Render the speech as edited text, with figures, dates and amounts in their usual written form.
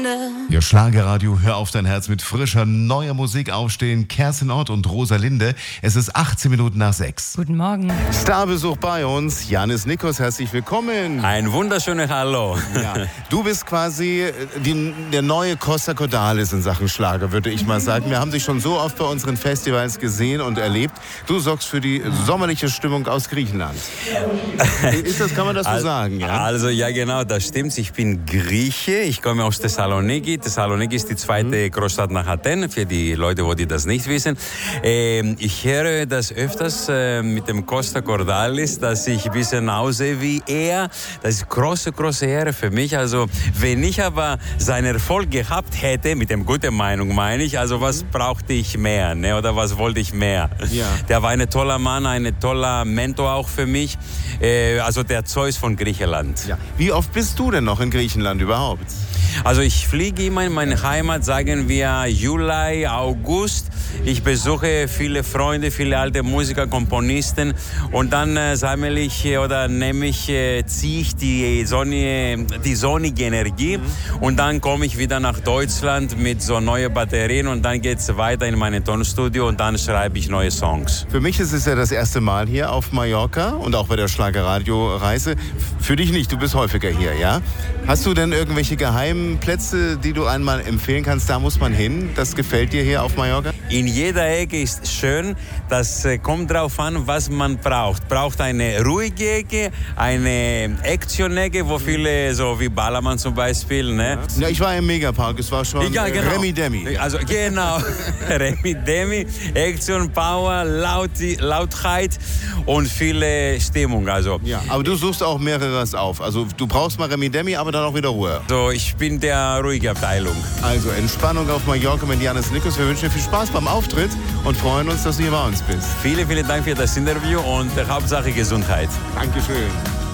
Linde. Ihr Schlagerradio, hör auf dein Herz mit frischer, neuer Musik aufstehen. Kerstin Ott und Rosa Linde. Es ist 18 Minuten nach 6. Guten Morgen. Starbesuch bei uns. Janis Nikos, herzlich willkommen. Ein wunderschönes Hallo. Ja, du bist quasi der neue Costa Cordalis in Sachen Schlager, würde ich mal sagen. Wir haben dich schon so oft bei unseren Festivals gesehen und erlebt. Du sorgst für die sommerliche Stimmung aus Griechenland. Kann man das so sagen? Ja? Also ja, genau, das stimmt. Ich bin Grieche. Ich komme aus Thessaloniki. Thessaloniki ist die zweite Großstadt nach Athen, für die Leute, die das nicht wissen. Ich höre das öfters mit dem Costa Cordalis, dass ich ein bisschen aussehe wie er. Das ist große Ehre für mich. Also wenn ich aber seinen Erfolg gehabt hätte, mit dem guten Meinung meine ich, also was brauchte ich mehr, ne? Oder was wollte ich mehr? Ja. Der war ein toller Mann, ein toller Mentor auch für mich. Also der Zeus von Griechenland. Ja. Wie oft bist du denn noch in Griechenland überhaupt? Also ich fliege immer in meine Heimat, sagen wir Juli, August. Ich besuche viele Freunde, viele alte Musiker, Komponisten und dann sammle ich oder ziehe ich die sonnige Energie und dann komme ich wieder nach Deutschland mit so neuen Batterien und dann geht es weiter in mein Tonstudio und dann schreibe ich neue Songs. Für mich ist es ja das erste Mal hier auf Mallorca und auch bei der Schlagerradio-Reise. Für dich nicht, du bist häufiger hier, ja? Hast du denn irgendwelche geheimen Plätze, die du einmal empfehlen kannst, da muss man hin? Das gefällt dir hier auf Mallorca? In jeder Ecke ist schön. Das kommt drauf an, was man braucht. Braucht eine ruhige Ecke, eine Action-Ecke, wo viele, so wie Ballermann zum Beispiel. Ne? Ja, ich war im Megapark, es war schon ja, genau. Remi Demi. Also genau, Remi Demi, Action, Power, Lautheit und viele Stimmung. Also. Ja, aber du suchst auch mehreres auf. Also du brauchst mal Remi Demi, aber dann auch wieder Ruhe. So, ich bin der ruhige Abteilung. Also Entspannung auf Mallorca mit Janis Nikos. Wir wünschen dir viel Spaß beim Auftritt und freuen uns, dass du hier bei uns bist. Vielen Dank für das Interview und Hauptsache Gesundheit. Dankeschön.